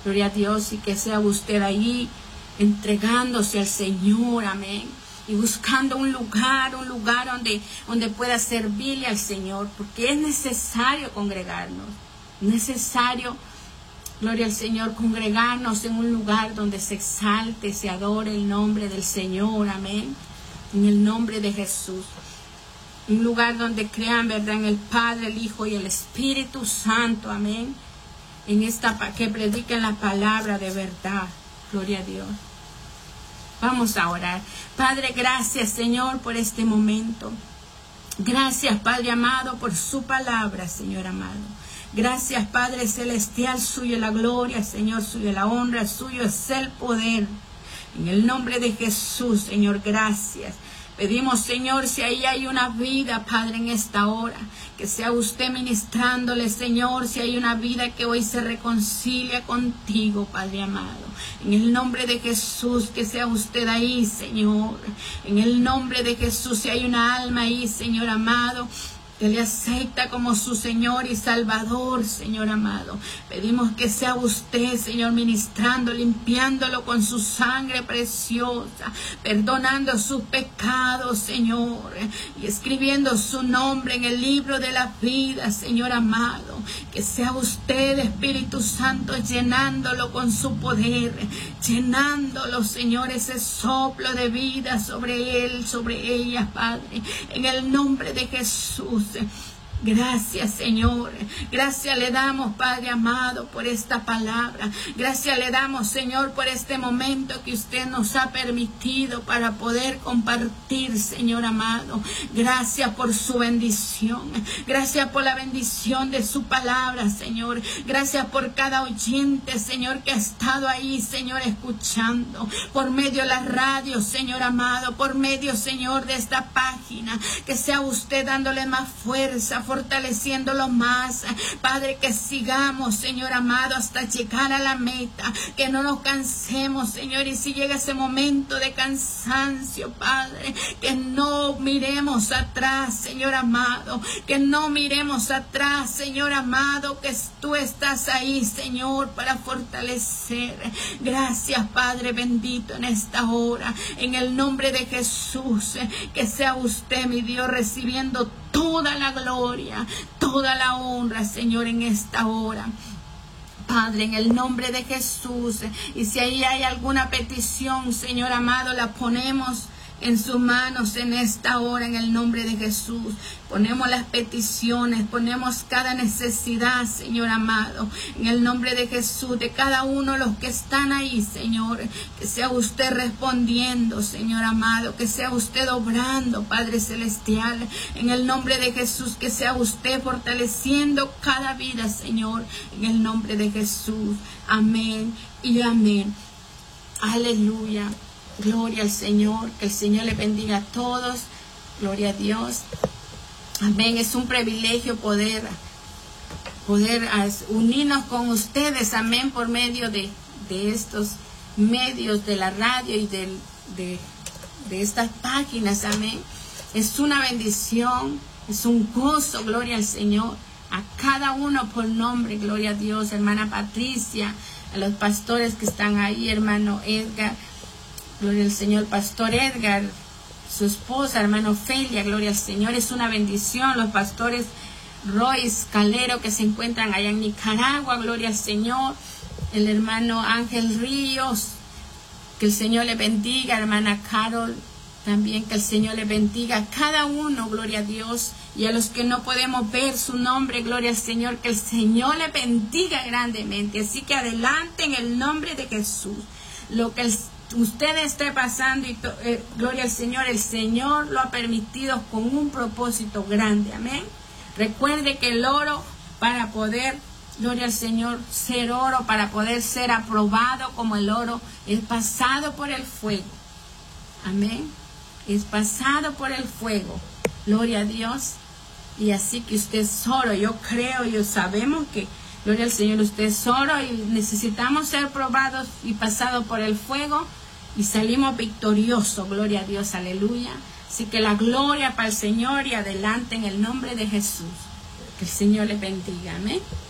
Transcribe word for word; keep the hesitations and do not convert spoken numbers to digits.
Gloria a Dios, y que sea usted ahí entregándose al Señor, amén. Y buscando un lugar, un lugar donde, donde pueda servirle al Señor, porque es necesario congregarnos, necesario, gloria al Señor, congregarnos en un lugar donde se exalte, se adore el nombre del Señor, amén, en el nombre de Jesús. Un lugar donde crean, verdad, en el Padre, el Hijo y el Espíritu Santo, amén, en esta, que prediquen la palabra de verdad, gloria a Dios. Vamos a orar. Padre, gracias, Señor, por este momento. Gracias, Padre amado, por su palabra, Señor amado. Gracias, Padre celestial, suyo la gloria, Señor, suyo la honra, suyo es el poder. En el nombre de Jesús, Señor, gracias. Pedimos, Señor, si ahí hay una vida, Padre, en esta hora, que sea usted ministrándole, Señor, si hay una vida que hoy se reconcilia contigo, Padre amado. En el nombre de Jesús, que sea usted ahí, Señor. En el nombre de Jesús, si hay una alma ahí, Señor amado, que le acepta como su Señor y Salvador, Señor amado. Pedimos que sea usted, Señor, ministrando, limpiándolo con su sangre preciosa, perdonando sus pecados, Señor, y escribiendo su nombre en el libro de la vida, Señor amado. Que sea usted, Espíritu Santo, llenándolo con su poder, llenándolo, Señor, ese soplo de vida sobre él, sobre ella, Padre, en el nombre de Jesús. Gracias, Señor. Gracias le damos, Padre amado, por esta palabra. Gracias le damos, Señor, por este momento que usted nos ha permitido para poder compartir, Señor amado. Gracias por su bendición. Gracias por la bendición de su palabra, Señor. Gracias por cada oyente, Señor, que ha estado ahí, Señor, escuchando por medio de la radio, Señor amado, por medio, Señor, de esta página. Que sea usted dándole más fuerza, fortaleciéndolo más, Padre, que sigamos, Señor amado, hasta llegar a la meta, que no nos cansemos, Señor, y si llega ese momento de cansancio, Padre, que no miremos atrás, Señor amado, que no miremos atrás, Señor amado, que tú estás ahí, Señor, para fortalecer. Gracias, Padre bendito, en esta hora, en el nombre de Jesús, que sea usted, mi Dios, recibiendo toda la gloria, toda la honra, Señor, en esta hora. Padre, en el nombre de Jesús, y si ahí hay alguna petición, Señor amado, la ponemos en sus manos en esta hora, en el nombre de Jesús. Ponemos las peticiones, ponemos cada necesidad, Señor amado, en el nombre de Jesús, de cada uno de los que están ahí, Señor. Que sea usted respondiendo, Señor amado, que sea usted obrando, Padre celestial, en el nombre de Jesús. Que sea usted fortaleciendo cada vida, Señor, en el nombre de Jesús. Amén y amén. Aleluya. Gloria al Señor, que el Señor le bendiga a todos, gloria a Dios, amén. Es un privilegio poder, poder unirnos con ustedes, amén, por medio de, de estos medios de la radio y de, de, de estas páginas, amén. Es una bendición, es un gozo, gloria al Señor, a cada uno por nombre, gloria a Dios, hermana Patricia, a los pastores que están ahí, hermano Edgar, gloria al Señor, pastor Edgar, su esposa, hermano Felia, gloria al Señor, es una bendición. Los pastores Royce Calero que se encuentran allá en Nicaragua, gloria al Señor. El hermano Ángel Ríos, que el Señor le bendiga. Hermana Carol, también que el Señor le bendiga a cada uno, gloria a Dios. Y a los que no podemos ver su nombre, gloria al Señor, que el Señor le bendiga grandemente. Así que adelante en el nombre de Jesús. Lo que el usted esté pasando, y eh, gloria al Señor, el Señor lo ha permitido con un propósito grande, amén. Recuerde que el oro, para poder, gloria al Señor, ser oro, para poder ser aprobado como el oro, es pasado por el fuego, amén. Es pasado por el fuego, gloria a Dios. Y así que usted es oro, yo creo, yo sabemos que, gloria al Señor, usted es oro y necesitamos ser probados y pasados por el fuego y salimos victoriosos, gloria a Dios, aleluya. Así que la gloria para el Señor y adelante en el nombre de Jesús. Que el Señor le bendiga, amén.